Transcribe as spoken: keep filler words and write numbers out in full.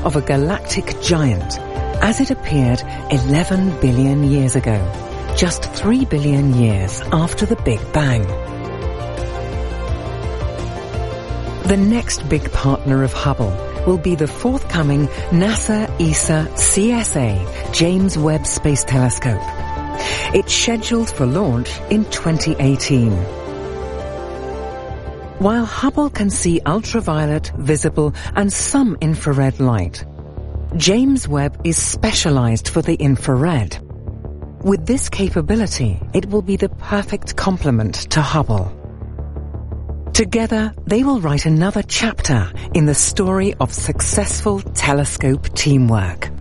of a galactic giant as it appeared eleven billion years ago, just three billion years after the Big Bang. The next big partner of Hubble will be the forthcoming NASA E S A C S A James Webb Space Telescope. It's scheduled for launch in twenty eighteen. While Hubble can see ultraviolet, visible, and some infrared light, James Webb is specialized for the infrared. With this capability, it will be the perfect complement to Hubble. Together, they will write another chapter in the story of successful telescope teamwork.